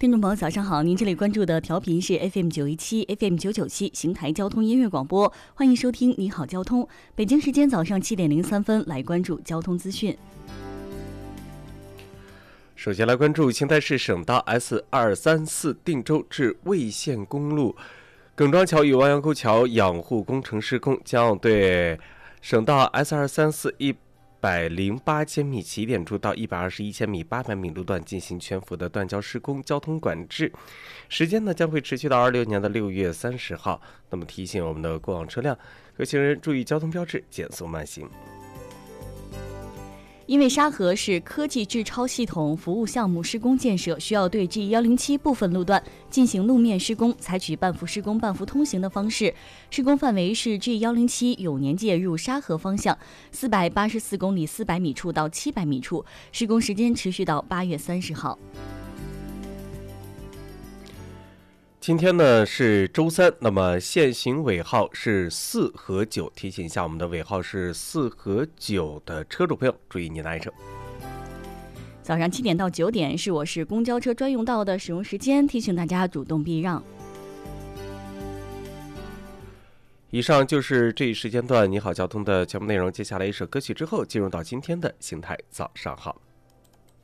听众朋友早上好，您这里关注的调频是 FM917 FM997 邢台交通音乐广播，欢迎收听你好交通。北京时间早上7点03分，来关注交通资讯。 首先来关注邢台市省道 S234 定州至魏县公路耿庄桥与汪洋沟桥养护工程施工，将对省道 S234 108千米起点处到121千米800米路段进行全幅的断交施工，交通管制时间呢将会持续到26年的6月30号。那么提醒我们的过往车辆和行人注意交通标志，减速慢行。 因为沙河是科技制超系统服务项目施工建设，需要对 G107 部分路段进行路面施工，采取半幅施工半幅通行的方式。施工范围是 G107 永年界入沙河方向484公里400米处到700米处，施工时间持续到8月30号。 今天呢是周三，那么限行尾号是4和9，提醒一下我们的尾号是4和9的车主朋友注意您的安全。 早上7点到9点是我市公交车专用道的使用时间，提醒大家主动避让。 以上就是这一时间段你好交通的节目内容，接下来一首歌曲之后进入到今天的邢台早上好。